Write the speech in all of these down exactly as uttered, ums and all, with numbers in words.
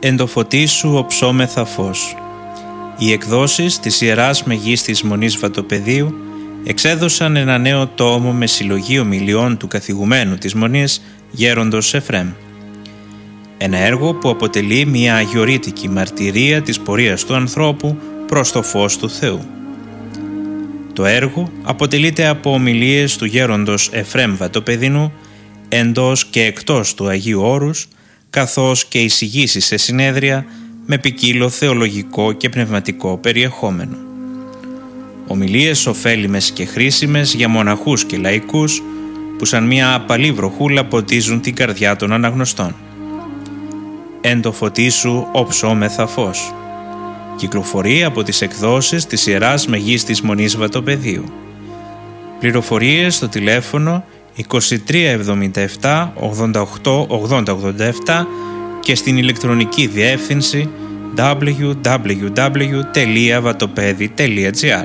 Εν το φωτί σου οψόμεθα φως. Οι εκδόσεις της Ιεράς Μεγίστης Μονής Βατοπεδίου εξέδωσαν ένα νέο τόμο με συλλογή ομιλιών του καθηγουμένου της Μονής Γέροντος Εφραίμ. Ένα έργο που αποτελεί μια αγιορείτικη μαρτυρία της πορείας του ανθρώπου προς το φως του Θεού. Το έργο αποτελείται από ομιλίες του Γέροντος Εφραίμ Βατοπεδινού εντός και εκτός του Αγίου Όρους, καθώς και εισηγήσεις σε συνέδρια με ποικίλο θεολογικό και πνευματικό περιεχόμενο. Ομιλίες ωφέλιμες και χρήσιμες για μοναχούς και λαϊκούς που σαν μια απαλή βροχούλα ποτίζουν την καρδιά των αναγνωστών. Εν το φωτί σου οψόμεθα φως. Κυκλοφορεί από τις εκδόσεις της Ιεράς Μεγίστης Μονής Βατοπεδίου. Πληροφορίες στο τηλέφωνο είκοσι τρία εβδομήντα επτά ογδόντα οκτώ ογδόντα ογδόντα επτά και στην ηλεκτρονική διεύθυνση double-u double-u double-u τελεία vatopedi τελεία gr.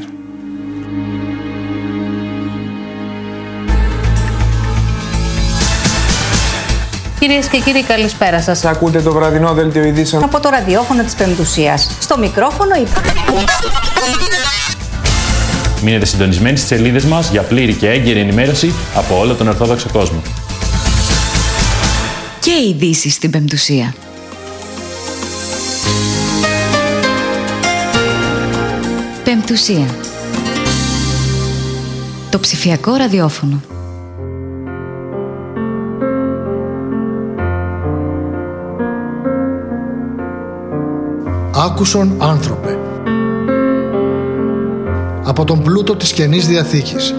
Κυρίες και κύριοι, καλησπέρα σας. Ακούτε το βραδινό δελτίο ειδήσεων από το ραδιόφωνο της Πεμπτουσίας. Στο μικρόφωνο η... Μείνετε συντονισμένοι στις σελίδες μας για πλήρη και έγκαιρη ενημέρωση από όλο τον Ορθόδοξο κόσμο. Και ειδήσεις στην Πεμπτουσία. Πεμπτουσία. Το ψηφιακό ραδιόφωνο. Άκουσον άνθρωπε. Από τον πλούτο της Καινής Διαθήκης.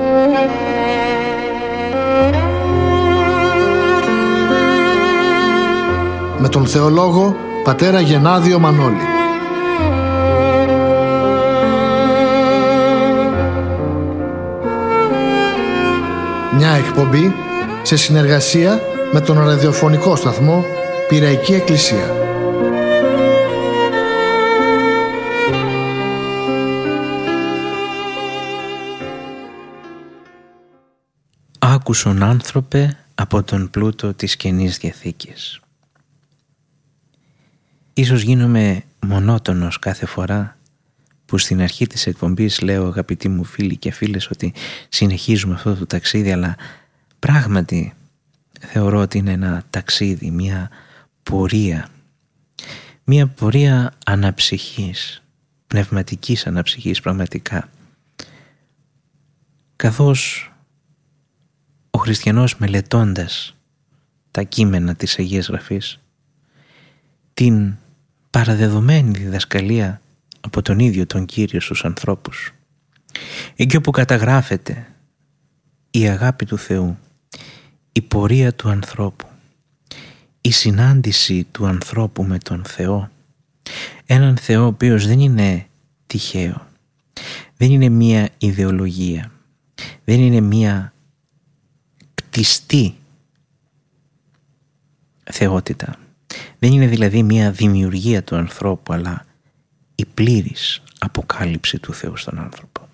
Με τον θεολόγο πατέρα Γενάδιο Μανώλη. Μια εκπομπή σε συνεργασία με τον ραδιοφωνικό σταθμό Πειραϊκή Εκκλησία. Άκουσον άνθρωπε από τον πλούτο της Καινής Διαθήκης. Ίσως γίνομαι μονότονος κάθε φορά που στην αρχή της εκπομπής λέω, αγαπητοί μου φίλοι και φίλες, ότι συνεχίζουμε αυτό το ταξίδι, αλλά πράγματι θεωρώ ότι είναι ένα ταξίδι, μια πορεία, μια πορεία αναψυχής, πνευματικής αναψυχής πραγματικά. Καθώς ο χριστιανός, μελετώντας τα κείμενα της Αγίας Γραφής, την παραδεδομένη διδασκαλία από τον ίδιο τον Κύριο στους ανθρώπους, εκεί όπου καταγράφεται η αγάπη του Θεού, η πορεία του ανθρώπου, η συνάντηση του ανθρώπου με τον Θεό, έναν Θεό ο οποίος δεν είναι τυχαίο, δεν είναι μία ιδεολογία, δεν είναι μία κτιστή θεότητα. Δεν είναι δηλαδή μια δημιουργία του ανθρώπου, αλλά η πλήρης αποκάλυψη του Θεού στον άνθρωπο.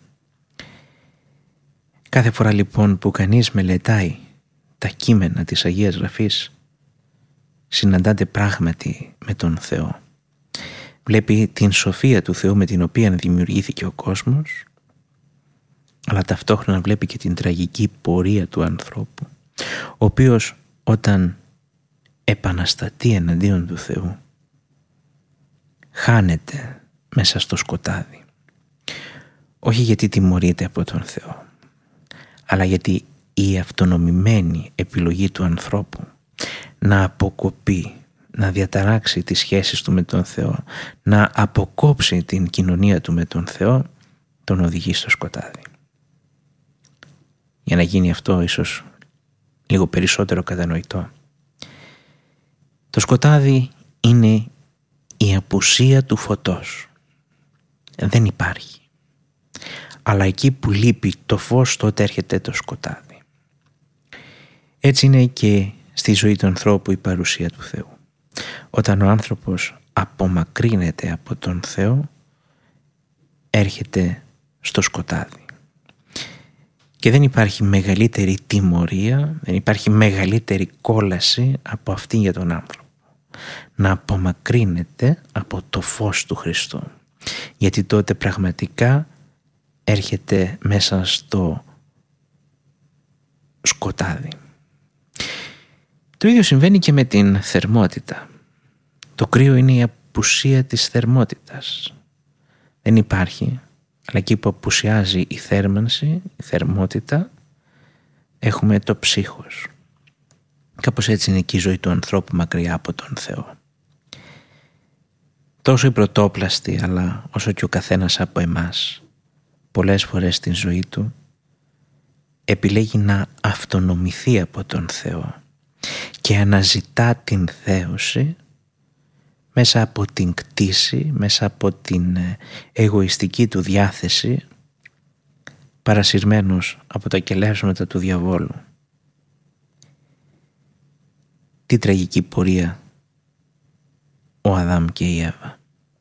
Κάθε φορά λοιπόν που κανείς μελετάει τα κείμενα της Αγίας Γραφής, συναντάται πράγματι με τον Θεό. Βλέπει την σοφία του Θεού με την οποία δημιουργήθηκε ο κόσμος, αλλά ταυτόχρονα βλέπει και την τραγική πορεία του ανθρώπου, ο οποίος όταν επαναστατεί εναντίον του Θεού χάνεται μέσα στο σκοτάδι. Όχι γιατί τιμωρείται από τον Θεό, αλλά γιατί η αυτονομημένη επιλογή του ανθρώπου να αποκοπεί, να διαταράξει τις σχέσεις του με τον Θεό, να αποκόψει την κοινωνία του με τον Θεό, τον οδηγεί στο σκοτάδι. Για να γίνει αυτό ίσως λίγο περισσότερο κατανοητό, το σκοτάδι είναι η απουσία του φωτός. Δεν υπάρχει. Αλλά εκεί που λείπει το φως, τότε έρχεται το σκοτάδι. Έτσι είναι και στη ζωή του ανθρώπου η παρουσία του Θεού. Όταν ο άνθρωπος απομακρύνεται από τον Θεό, έρχεται στο σκοτάδι. Και δεν υπάρχει μεγαλύτερη τιμωρία, δεν υπάρχει μεγαλύτερη κόλαση από αυτή για τον άνθρωπο. να απομακρύνεται από το φως του Χριστού, γιατί τότε πραγματικά έρχεται μέσα στο σκοτάδι. Το ίδιο συμβαίνει και με την θερμότητα. Το κρύο είναι η απουσία της θερμότητας. Δεν υπάρχει, αλλά εκεί που απουσιάζει η θέρμανση, η θερμότητα, έχουμε το ψύχος. Κάπως έτσι είναι και η ζωή του ανθρώπου μακριά από τον Θεό. Τόσο η πρωτόπλαστη, αλλά όσο και ο καθένας από εμάς, πολλές φορές στην ζωή του, επιλέγει να αυτονομηθεί από τον Θεό και αναζητά την θέωση μέσα από την κτήση, μέσα από την εγωιστική του διάθεση, παρασυρμένος από τα κελεύσματα του διαβόλου. Τι τραγική πορεία ο Αδάμ και η Εύα.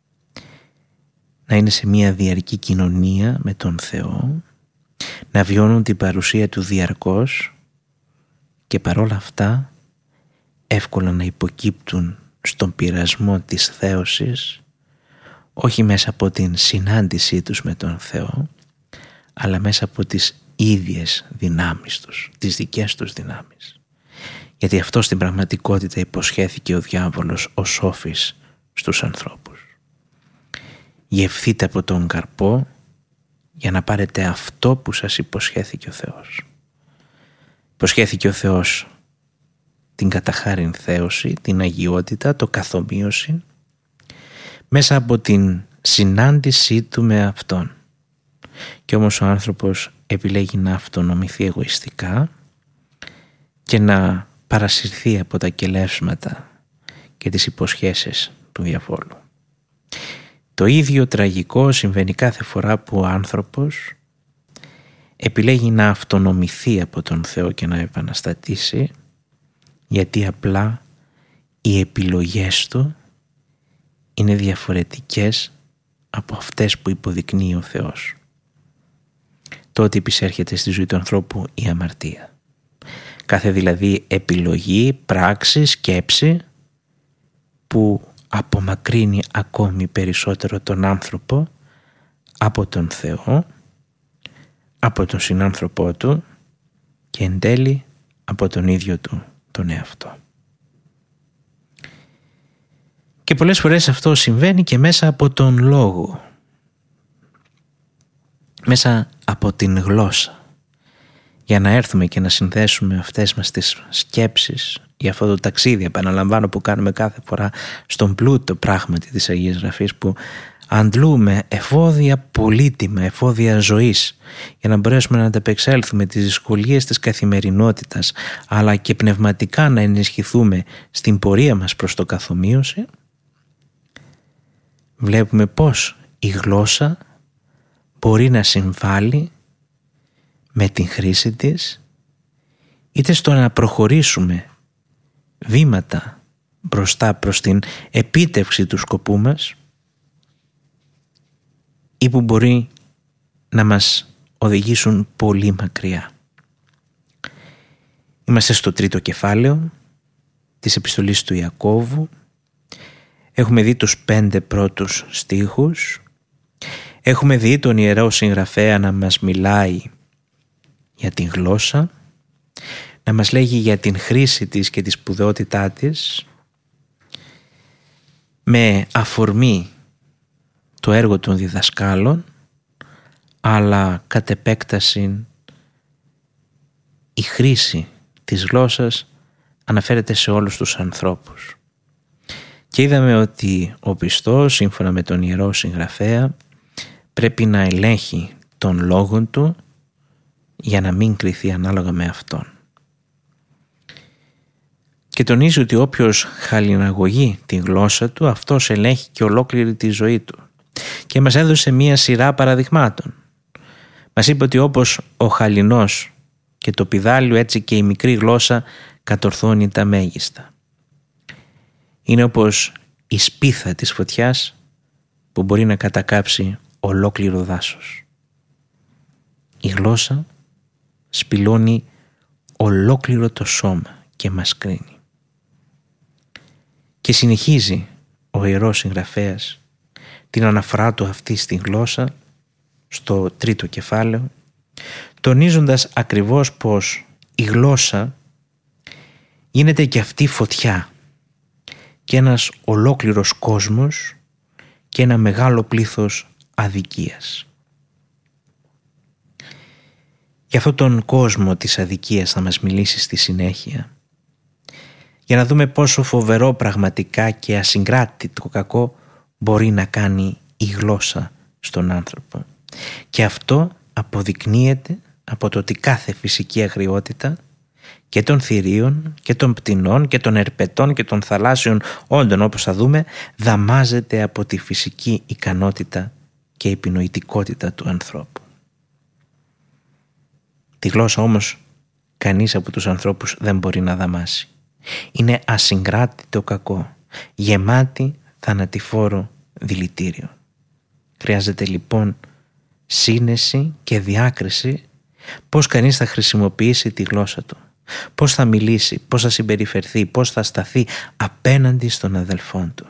Να είναι σε μια διαρκή κοινωνία με τον Θεό, να βιώνουν την παρουσία του διαρκώς και παρόλα αυτά εύκολα να υποκύπτουν στον πειρασμό της θέωσης, όχι μέσα από την συνάντησή τους με τον Θεό, αλλά μέσα από τις ίδιες δυνάμεις τους, τις δικές τους δυνάμεις. Γιατί αυτό στην πραγματικότητα υποσχέθηκε ο διάβολος ως σόφης στους ανθρώπους. Γευθείτε από τον καρπό για να πάρετε αυτό που σας υποσχέθηκε ο Θεός. Υποσχέθηκε ο Θεός την καταχάριν θέωση, την αγιότητα, το καθομοίωση, μέσα από την συνάντησή του με Αυτόν. Και όμως ο άνθρωπος επιλέγει να αυτονομηθεί εγωιστικά και να παρασυρθεί από τα κελεύσματα και τις υποσχέσεις του διαβόλου. Το ίδιο τραγικό συμβαίνει κάθε φορά που ο άνθρωπος επιλέγει να αυτονομηθεί από τον Θεό και να επαναστατήσει, γιατί απλά οι επιλογές του είναι διαφορετικές από αυτές που υποδεικνύει ο Θεός. Τότε επισέρχεται στη ζωή του ανθρώπου η αμαρτία. Κάθε δηλαδή επιλογή, πράξη, σκέψη που απομακρύνει ακόμη περισσότερο τον άνθρωπο από τον Θεό, από τον συνάνθρωπό του και εν τέλει από τον ίδιο του τον εαυτό. Και πολλές φορές αυτό συμβαίνει και μέσα από τον λόγο, μέσα από την γλώσσα, για να έρθουμε και να συνδέσουμε αυτές μας τις σκέψεις για αυτό το ταξίδι, επαναλαμβάνω, που κάνουμε κάθε φορά στον πλούτο πράγματι της Αγίας Γραφής, που αντλούμε εφόδια πολύτιμα, εφόδια ζωής, για να μπορέσουμε να ανταπεξέλθουμε τις δυσκολίες της καθημερινότητας, αλλά και πνευματικά να ενισχυθούμε στην πορεία μας προς το καθομοίωση. Βλέπουμε πώς η γλώσσα μπορεί να συμβάλλει με την χρήση της, είτε στο να προχωρήσουμε βήματα μπροστά προς την επίτευξη του σκοπού μας, ή που μπορεί να μας οδηγήσουν πολύ μακριά. Είμαστε στο τρίτο κεφάλαιο της επιστολής του Ιακώβου. Έχουμε δει τους πέντε πρώτους στίχους. Έχουμε δει τον Ιερό Συγγραφέα να μας μιλάει για την γλώσσα, να μας λέγει για την χρήση της και τη σπουδαιότητά της, με αφορμή το έργο των διδασκάλων, αλλά κατ' επέκταση η χρήση της γλώσσας αναφέρεται σε όλους τους ανθρώπους. Και είδαμε ότι ο πιστός, σύμφωνα με τον Ιερό Συγγραφέα, πρέπει να ελέγχει τον λόγον του για να μην κριθεί ανάλογα με αυτόν. Και τονίζει ότι όποιος χαλιναγωγεί τη γλώσσα του, αυτός ελέγχει και ολόκληρη τη ζωή του. Και μας έδωσε μία σειρά παραδειγμάτων. Μας είπε ότι όπως ο χαλινός και το πηδάλιο, έτσι και η μικρή γλώσσα κατορθώνει τα μέγιστα. Είναι όπως η σπίθα της φωτιάς που μπορεί να κατακάψει ολόκληρο δάσος. Η γλώσσα σπηλώνει ολόκληρο το σώμα και μας κρίνει. Και Και συνεχίζει ο ιερός συγγραφέας την αναφορά του αυτή στη γλώσσα στο τρίτο κεφάλαιο, τονίζοντας ακριβώς πως η γλώσσα γίνεται και αυτή φωτιά και ένας ολόκληρος κόσμος και ένα μεγάλο πλήθος αδικίας. Για αυτόν τον κόσμο της αδικίας θα μας μιλήσει στη συνέχεια, για να δούμε πόσο φοβερό πραγματικά και ασυγκράτητο κακό μπορεί να κάνει η γλώσσα στον άνθρωπο. Και αυτό αποδεικνύεται από το ότι κάθε φυσική αγριότητα και των θηρίων και των πτηνών και των ερπετών και των θαλάσσιων όντων, όπως θα δούμε, δαμάζεται από τη φυσική ικανότητα και επινοητικότητα του ανθρώπου. Τη γλώσσα όμως κανείς από τους ανθρώπους δεν μπορεί να δαμάσει. Είναι ασυγκράτητο κακό, γεμάτη θανατηφόρο δηλητήριο. Χρειάζεται λοιπόν σύνεση και διάκριση πώς κανείς θα χρησιμοποιήσει τη γλώσσα του, πώς θα μιλήσει, πώς θα συμπεριφερθεί, πώς θα σταθεί απέναντι στον αδελφόν του,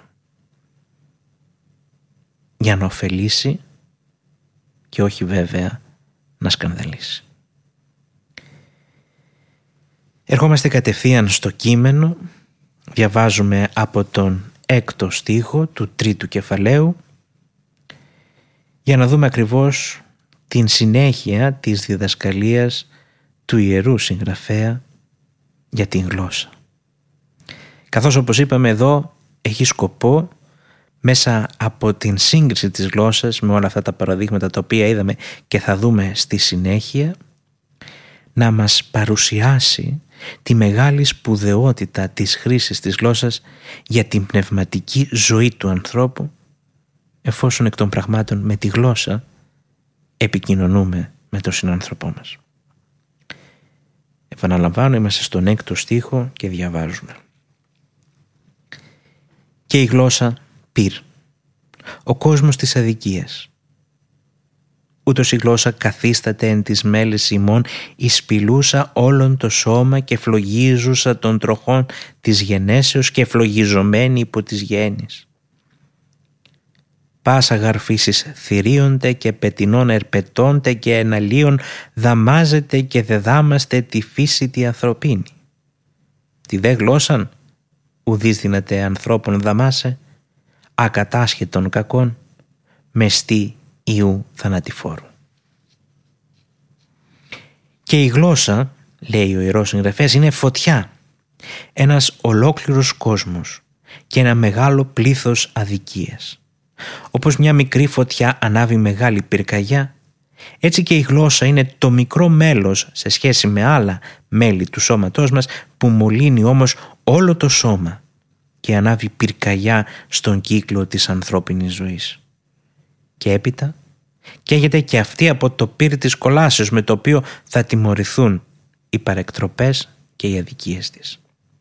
για να ωφελήσει και όχι βέβαια να σκανδαλίσει. Ερχόμαστε κατευθείαν στο κείμενο, διαβάζουμε από τον έκτο στίχο του τρίτου κεφαλαίου για να δούμε ακριβώς την συνέχεια της διδασκαλίας του ιερού συγγραφέα για την γλώσσα. Καθώς, όπως είπαμε εδώ, έχει σκοπό μέσα από την σύγκριση της γλώσσας με όλα αυτά τα παραδείγματα τα οποία είδαμε και θα δούμε στη συνέχεια, να μας παρουσιάσει τη μεγάλη σπουδαιότητα της χρήσης της γλώσσας για την πνευματική ζωή του ανθρώπου, εφόσον εκ των πραγμάτων με τη γλώσσα επικοινωνούμε με τον συνάνθρωπό μας. Επαναλαμβάνω, είμαστε στον έκτο στίχο και διαβάζουμε. Και η γλώσσα πυρ, ο κόσμος της αδικίας. Ούτως η γλώσσα καθίσταται εν της μέλης ημών, εισπηλούσα όλον το σώμα και φλογίζουσα των τροχών της γενέσεως και φλογιζομένη υπό της γέννης. Πάσα γαρφήσεις θηρίονται και πετινών ερπετώνται και εναλίων δαμάζεται και δεδάμαστε τη φύση τη ανθρωπίνη. Τη δε γλώσσαν ουδείς δυνατέ ανθρώπων δαμάσε, ακατάσχετων κακών, μεστή ιού θανατηφόρου. Και η γλώσσα, λέει ο ιερός συγγραφέας, είναι φωτιά, ένας ολόκληρος κόσμος και ένα μεγάλο πλήθος αδικίας. Όπως μια μικρή φωτιά ανάβει μεγάλη πυρκαγιά, έτσι και η γλώσσα είναι το μικρό μέλος σε σχέση με άλλα μέλη του σώματός μας που μολύνει όμως όλο το σώμα και ανάβει πυρκαγιά στον κύκλο της ανθρώπινης ζωής. Και έπειτα καίγεται και αυτή από το πύρ της κολάσεως με το οποίο θα τιμωρηθούν οι παρεκτροπές και οι αδικίες της.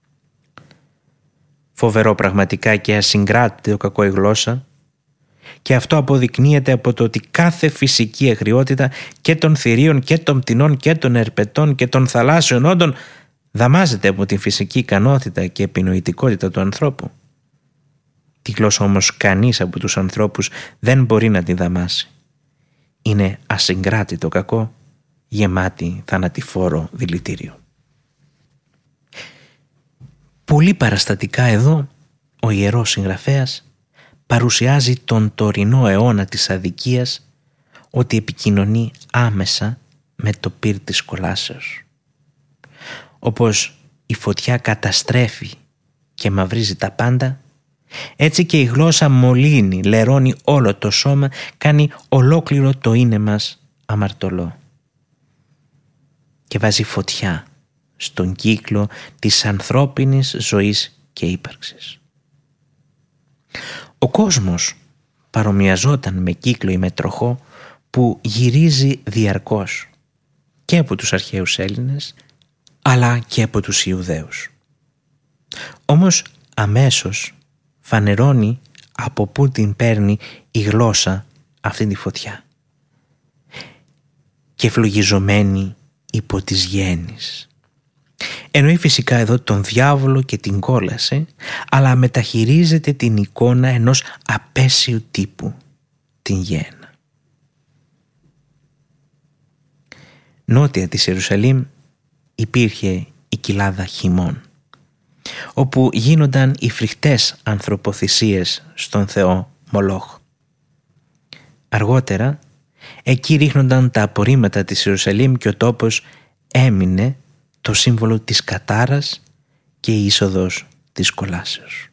Φοβερό πραγματικά και ασυγκράτητο κακό η γλώσσα, και αυτό αποδεικνύεται από το ότι κάθε φυσική αγριότητα και των θηρίων και των πτηνών και των ερπετών και των θαλάσσιων όντων δαμάζεται από την φυσική ικανότητα και επινοητικότητα του ανθρώπου. Τη γλώσσα όμως κανείς από τους ανθρώπους δεν μπορεί να την δαμάσει. Είναι ασυγκράτητο κακό, γεμάτη θανατηφόρο δηλητήριο. Πολύ παραστατικά εδώ ο ιερός συγγραφέας παρουσιάζει τον τωρινό αιώνα της αδικίας ότι επικοινωνεί άμεσα με το πύρ της κολάσεως. Όπως η φωτιά καταστρέφει και μαυρίζει τα πάντα, έτσι και η γλώσσα μολύνει, λερώνει όλο το σώμα, κάνει ολόκληρο το είναι μας αμαρτωλό και βάζει φωτιά στον κύκλο της ανθρώπινης ζωής και ύπαρξης. Ο κόσμος παρομοιαζόταν με κύκλο ή με τροχό που γυρίζει διαρκώς και από τους αρχαίους Έλληνες αλλά και από τους Ιουδαίους. Όμως αμέσως φανερώνει από πού την παίρνει η γλώσσα αυτή τη φωτιά. Και φλογιζομένη υπό της γέννης. Εννοεί φυσικά εδώ τον διάβολο και την κόλαση, αλλά μεταχειρίζεται την εικόνα ενός απέσιου τύπου, την γέννα. Νότια της Ιερουσαλήμ υπήρχε η κοιλάδα Χιμών, όπου γίνονταν οι φρικτές ανθρωποθυσίες στον θεό Μολόχ. Αργότερα, εκεί ρίχνονταν τα απορρίμματα της Ιερουσαλήμ και ο τόπος έμεινε το σύμβολο της κατάρας και η είσοδος της κολάσεως.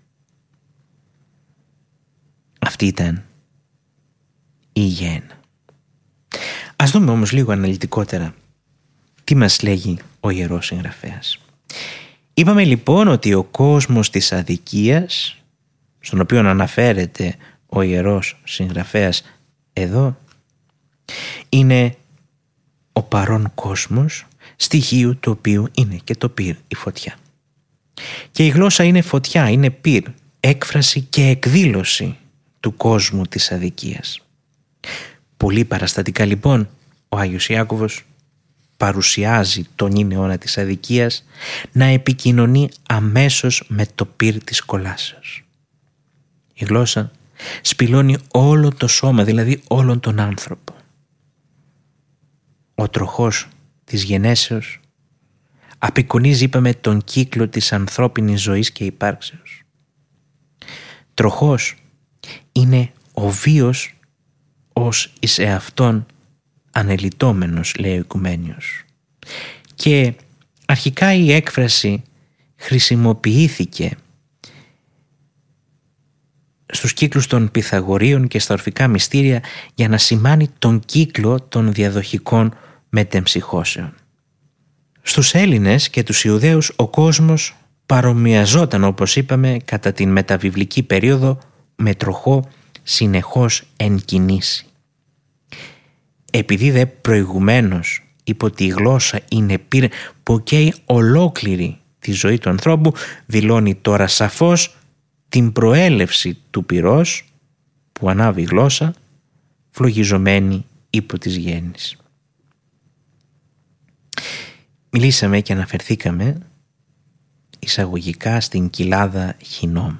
Αυτή ήταν η γέννα. Ας δούμε όμως λίγο αναλυτικότερα τι μας λέγει ο Ιερός Συγγραφέας. Είπαμε λοιπόν ότι ο κόσμος της αδικίας, στον οποίο αναφέρεται ο Ιερός Συγγραφέας εδώ, είναι ο παρόν κόσμος, στοιχείο του οποίου είναι και το πυρ, η φωτιά. Και η γλώσσα είναι φωτιά, είναι πυρ, έκφραση και εκδήλωση του κόσμου της αδικίας. Πολύ παραστατικά λοιπόν ο Άγιος Ιάκωβος παρουσιάζει τον νυν αιώνα της αδικίας να επικοινωνεί αμέσως με το πυρ της κολάσεως. Η γλώσσα σπηλώνει όλο το σώμα, δηλαδή όλον τον άνθρωπο. Ο τροχός της γενέσεως απεικονίζει, είπαμε, τον κύκλο της ανθρώπινης ζωής και υπάρξεως. Τροχός είναι ο βίος ως εις εαυτόν ανελιτώμενος, λέει ο Οικουμένιος. Και αρχικά η έκφραση χρησιμοποιήθηκε στους κύκλους των Πυθαγορείων και στα ορφικά μυστήρια για να σημάνει τον κύκλο των διαδοχικών μετεμψυχώσεων. Στους Έλληνες και τους Ιουδαίους ο κόσμος παρομοιαζόταν, όπως είπαμε, κατά την μεταβιβλική περίοδο με τροχό συνεχώς εν κινήσει. Επειδή δε προηγουμένως είπε ότι η γλώσσα είναι πυρ που καίει ολόκληρη τη ζωή του ανθρώπου, δηλώνει τώρα σαφώς την προέλευση του πυρός που ανάβει η γλώσσα, φλογιζομένη υπό της γέννης. Μιλήσαμε και αναφερθήκαμε εισαγωγικά στην κοιλάδα Χινόμ.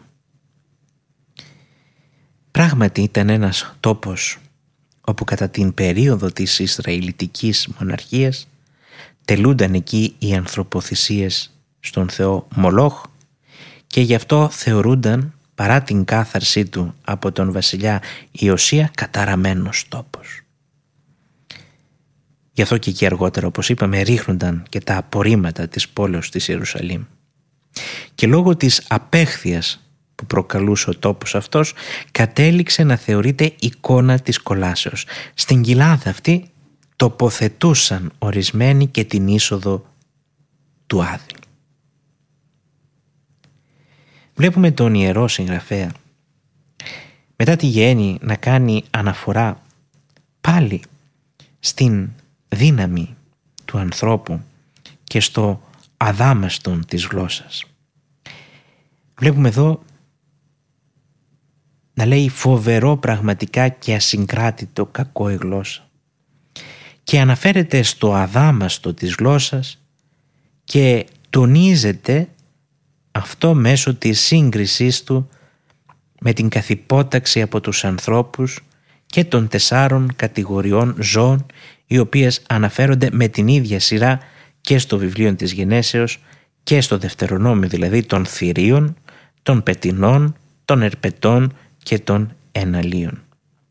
Πράγματι ήταν ένας τόπος όπου κατά την περίοδο της Ισραηλιτικής μοναρχίας τελούνταν εκεί οι ανθρωποθυσίες στον θεό Μολόχ και γι' αυτό θεωρούνταν, παρά την κάθαρσή του από τον βασιλιά Ιωσία, καταραμένος τόπος. Γι' αυτό και εκεί αργότερα, όπως είπαμε, ρίχνονταν και τα απορρίμματα της πόλεως της Ιερουσαλήμ. Και λόγω της απέχθειας που προκαλούσε ο τόπος αυτός, κατέληξε να θεωρείται εικόνα της κολάσεως. Στην κοιλάδα αυτή τοποθετούσαν ορισμένοι και την είσοδο του Άδη. Βλέπουμε τον Ιερό Συγγραφέα μετά τη γέννη να κάνει αναφορά πάλι στην δύναμη του ανθρώπου και στο αδάμαστον της γλώσσας. Βλέπουμε εδώ να λέει φοβερό πραγματικά και ασυγκράτητο κακό η γλώσσα, και αναφέρεται στο αδάμαστο της γλώσσας και τονίζεται αυτό μέσω της σύγκρισής του με την καθυπόταξη από τους ανθρώπους και των τεσσάρων κατηγοριών ζώων, οι οποίες αναφέρονται με την ίδια σειρά και στο βιβλίο της Γενέσεως και στο Δευτερονόμιο, δηλαδή των θηρίων, των πετινών, των ερπετών και των εναλίων.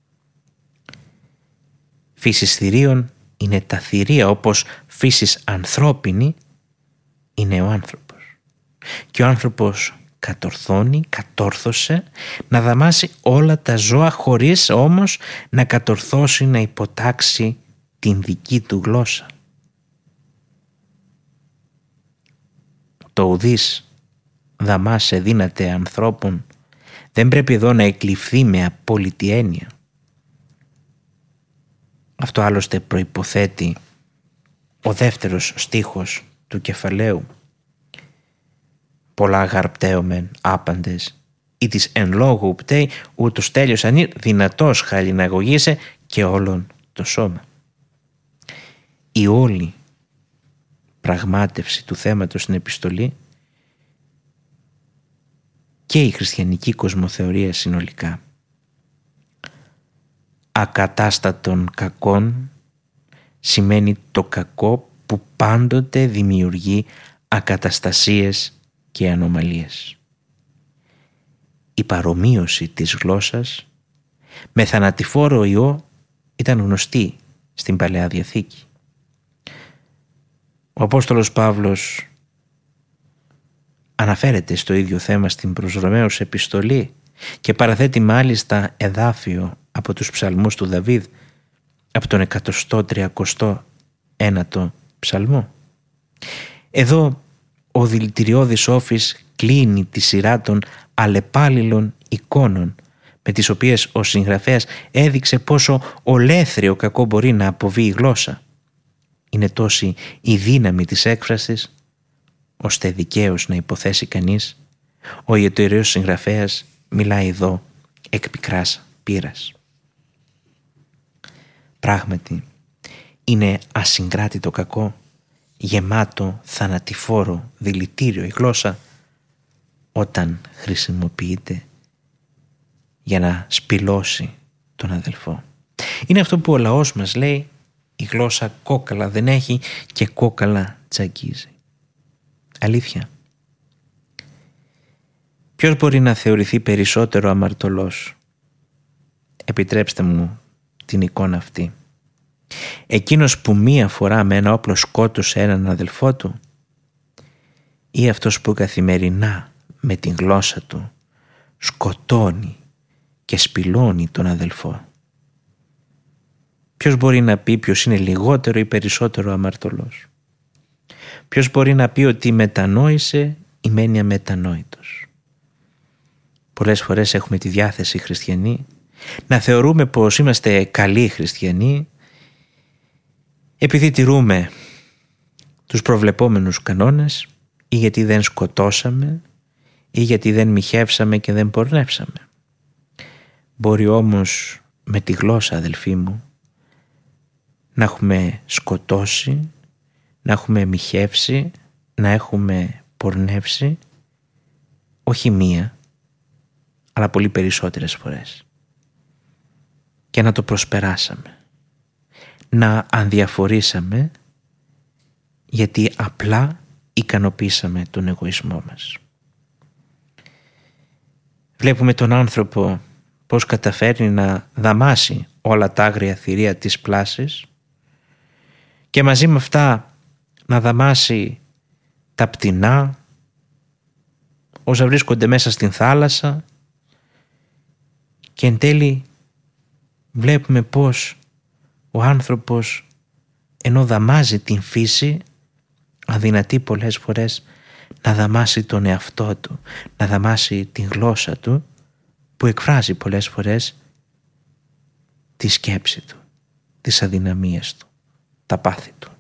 Φύσης θηρίων είναι τα θηρία, όπως φύσης ανθρώπινη είναι ο άνθρωπος. Και ο άνθρωπος κατορθώνει, κατόρθωσε να δαμάσει όλα τα ζώα, χωρίς όμως να κατορθώσει να υποτάξει την δική του γλώσσα. Το ουδής δαμάσε δύναται ανθρώπων δεν πρέπει εδώ να εκλειφθεί με απόλυτη έννοια. Αυτό άλλωστε προϋποθέτει ο δεύτερος στίχος του κεφαλαίου. Πολλά γαρπτέωμεν άπαντες ή της εν λόγω πτέει ούτως τέλειος ανήρ δυνατός χαλιναγωγήσε και όλον το σώμα. Η όλη διαπραγμάτευση του θέματος στην επιστολή και η χριστιανική κοσμοθεωρία συνολικά. Ακατάστατον κακών σημαίνει το κακό που πάντοτε δημιουργεί ακαταστασίες και ανομαλίες. Η παρομοίωση της γλώσσας με θανατηφόρο ιό ήταν γνωστή στην Παλαιά Διαθήκη. Ο Απόστολος Παύλος αναφέρεται στο ίδιο θέμα στην προς Ρωμαίους επιστολή και παραθέτει μάλιστα εδάφιο από τους ψαλμούς του Δαβίδ, από τον εκατοστό τριακοστό ένατο ψαλμό. Εδώ ο δηλητηριώδης Όφης κλείνει τη σειρά των αλλεπάλληλων εικόνων με τις οποίες ο συγγραφέας έδειξε πόσο ολέθριο κακό μπορεί να αποβεί η γλώσσα. Είναι τόση η δύναμη της έκφρασης, ώστε δικαίως να υποθέσει κανείς, ο ιερός συγγραφέας μιλάει εδώ εκ πικράς πείρας. Πράγματι, είναι ασυγκράτητο κακό, γεμάτο θανατηφόρο δηλητήριο η γλώσσα, όταν χρησιμοποιείται για να σπηλώσει τον αδελφό. Είναι αυτό που ο λαός μας λέει, η γλώσσα κόκαλα δεν έχει και κόκαλα τσακίζει. Αλήθεια. Ποιος μπορεί να θεωρηθεί περισσότερο αμαρτωλός? Επιτρέψτε μου την εικόνα αυτή. Εκείνος που μία φορά με ένα όπλο σκότωσε έναν αδελφό του, ή αυτός που καθημερινά με την γλώσσα του σκοτώνει και σπηλώνει τον αδελφό? Ποιος μπορεί να πει ποιος είναι λιγότερο ή περισσότερο αμαρτωλός? Ποιος μπορεί να πει ότι μετανόησε ή μένει αμετανόητος? Πολλές φορές έχουμε τη διάθεση χριστιανοί να θεωρούμε πως είμαστε καλοί χριστιανοί επειδή τηρούμε τους προβλεπόμενους κανόνες, ή γιατί δεν σκοτώσαμε, ή γιατί δεν μοιχεύσαμε και δεν πορνεύσαμε. Μπορεί όμως με τη γλώσσα, αδελφοί μου, να έχουμε σκοτώσει, να έχουμε μοιχεύσει, να έχουμε πορνεύσει, όχι μία, αλλά πολύ περισσότερες φορές. Και να το προσπεράσαμε, να ανδιαφορήσαμε, γιατί απλά ικανοποίησαμε τον εγωισμό μας. Βλέπουμε τον άνθρωπο πώς καταφέρνει να δαμάσει όλα τα άγρια θηρία της πλάσης και μαζί με αυτά να δαμάσει τα πτηνά όσα βρίσκονται μέσα στην θάλασσα, και εν τέλει βλέπουμε πως ο άνθρωπος, ενώ δαμάζει την φύση, αδυνατεί πολλές φορές να δαμάσει τον εαυτό του, να δαμάσει την γλώσσα του, που εκφράζει πολλές φορές τη σκέψη του, τις αδυναμίες του, τα πάθη του.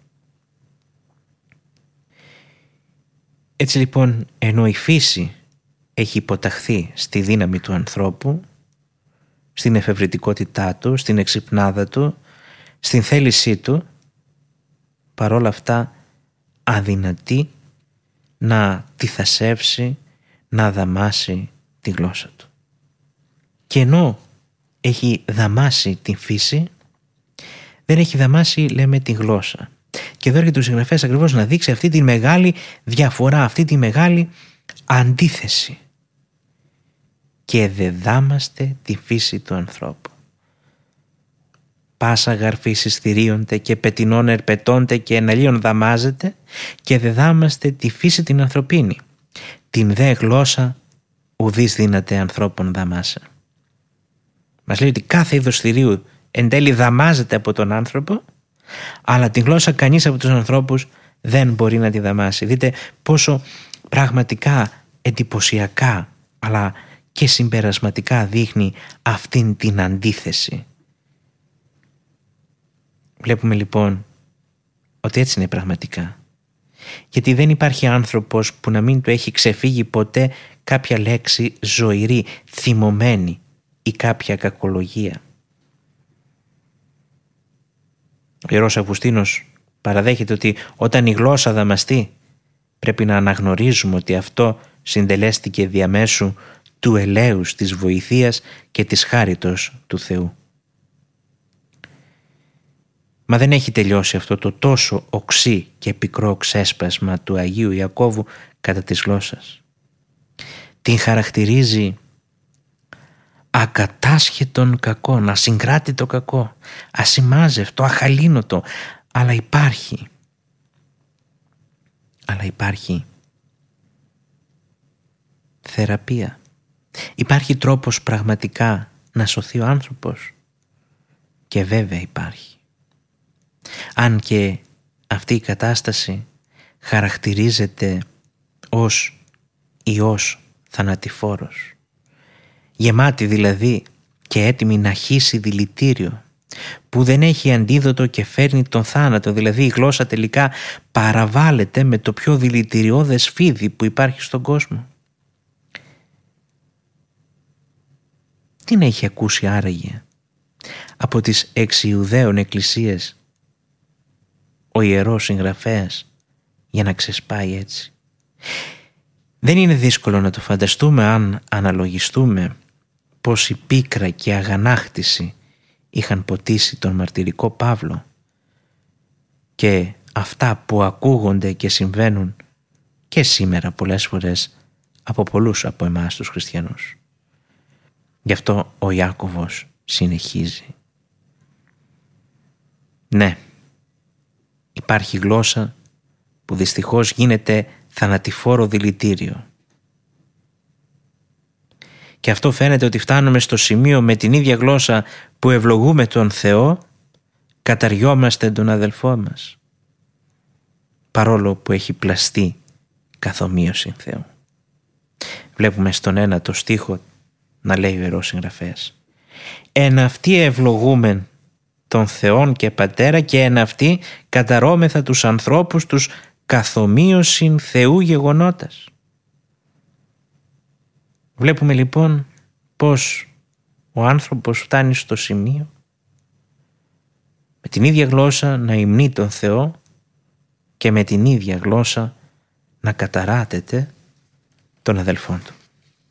Έτσι λοιπόν, ενώ η φύση έχει υποταχθεί στη δύναμη του ανθρώπου, στην εφευρετικότητά του, στην εξυπνάδα του, στην θέλησή του, παρόλα αυτά αδυνατεί να τυθασεύσει, να δαμάσει τη γλώσσα του. Και ενώ έχει δαμάσει την φύση, δεν έχει δαμάσει, λέμε, τη γλώσσα. Και εδώ έρχεται ο συγγραφέας ακριβώς να δείξει αυτή τη μεγάλη διαφορά, αυτή τη μεγάλη αντίθεση. Και δεν δάμαστε τη φύση του ανθρώπου. Πάσα γαρφής θηρίονται και πετεινών ερπετώνται και εναλλίον δαμάζεται, και δε δάμαστε τη φύση την ανθρωπίνη. Την δε γλώσσα ουδείς δύναται ανθρώπων δαμάσε. Μας λέει ότι κάθε είδος θηρίου εν τέλει δαμάζεται από τον άνθρωπο, αλλά την γλώσσα κανείς από τους ανθρώπους δεν μπορεί να τη δαμάσει. Δείτε πόσο πραγματικά εντυπωσιακά αλλά και συμπερασματικά δείχνει αυτήν την αντίθεση. Βλέπουμε λοιπόν ότι έτσι είναι πραγματικά. Γιατί δεν υπάρχει άνθρωπος που να μην του έχει ξεφύγει ποτέ κάποια λέξη ζωηρή, θυμωμένη, ή κάποια κακολογία. Ο Ιερός Αυγουστίνος παραδέχεται ότι όταν η γλώσσα δαμαστεί πρέπει να αναγνωρίζουμε ότι αυτό συντελέστηκε διαμέσου του ελέους, της βοηθείας και της χάριτος του Θεού. Μα δεν έχει τελειώσει αυτό το τόσο οξύ και πικρό ξέσπασμα του Αγίου Ιακώβου κατά της γλώσσας. Την χαρακτηρίζει ακατάσχετον κακόν, ασυγκράτητο κακό, ασημάζευτο, αχαλήνοτο, αλλά υπάρχει. Αλλά υπάρχει θεραπεία. Υπάρχει τρόπος πραγματικά να σωθεί ο άνθρωπος. Και βέβαια υπάρχει. Αν και αυτή η κατάσταση χαρακτηρίζεται ως ιός θανατηφόρος, γεμάτη δηλαδή και έτοιμη να χύσει δηλητήριο, που δεν έχει αντίδοτο και φέρνει τον θάνατο, δηλαδή η γλώσσα τελικά παραβάλλεται με το πιο δηλητηριώδες φίδι που υπάρχει στον κόσμο. Τι να έχει ακούσει άραγε από τις εξ Ιουδαίων εκκλησίες ο ιερός συγγραφέας για να ξεσπάει έτσι? Δεν είναι δύσκολο να το φανταστούμε αν αναλογιστούμε πως η πίκρα και η αγανάκτηση είχαν ποτίσει τον μαρτυρικό Παύλο και αυτά που ακούγονται και συμβαίνουν και σήμερα πολλές φορές από πολλούς από εμάς τους χριστιανούς. Γι' αυτό ο Ιάκωβος συνεχίζει. Ναι, υπάρχει γλώσσα που δυστυχώς γίνεται θανατηφόρο δηλητήριο. Και αυτό φαίνεται ότι φτάνουμε στο σημείο με την ίδια γλώσσα που ευλογούμε τον Θεό, καταριόμαστε τον αδελφό μας, παρόλο που έχει πλαστεί καθομοίωση Θεού. Βλέπουμε στον ένατο στίχο να λέει ο ιερός συγγραφέας: «Εν αυτοί ευλογούμεν τον Θεόν και Πατέρα και εν αυτοί καταρώμεθα τους ανθρώπους τους καθομοίωσιν Θεού γεγονότας». Βλέπουμε λοιπόν πως ο άνθρωπος φτάνει στο σημείο με την ίδια γλώσσα να υμνεί τον Θεό και με την ίδια γλώσσα να καταράτεται τον αδελφόν του.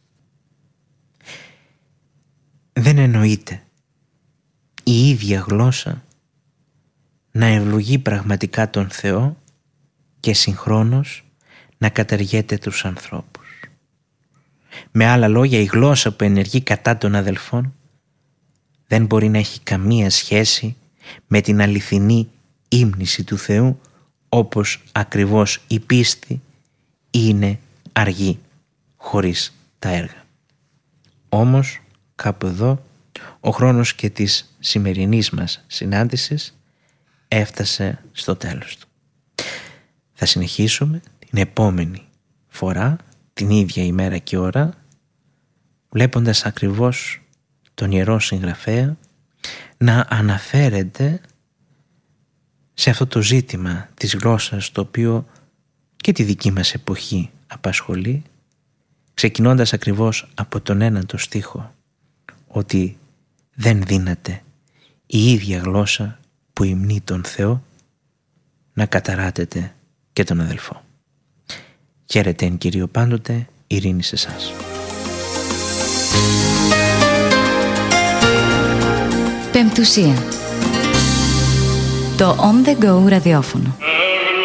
Δεν εννοείται η ίδια γλώσσα να ευλογεί πραγματικά τον Θεό και συγχρόνως να καταργέται τους ανθρώπους. Με άλλα λόγια, η γλώσσα που ενεργεί κατά των αδελφών δεν μπορεί να έχει καμία σχέση με την αληθινή ύμνηση του Θεού, όπως ακριβώς η πίστη είναι αργή χωρίς τα έργα. Όμως κάπου εδώ ο χρόνος και της σημερινής μας συνάντησης έφτασε στο τέλος του. Θα συνεχίσουμε την επόμενη φορά, την ίδια ημέρα και ώρα, βλέποντας ακριβώς τον ιερό συγγραφέα να αναφέρεται σε αυτό το ζήτημα της γλώσσας, το οποίο και τη δική μας εποχή απασχολεί, ξεκινώντας ακριβώς από τον ένατο στίχο, ότι δεν δύναται η ίδια γλώσσα που υμνεί τον Θεό να καταράτεται και τον αδελφό. Χαίρετε εν Κυρίω πάντοτε, ειρήνη σε εσάς. Πεμπτουσία. Το On The Go ραδιόφωνο.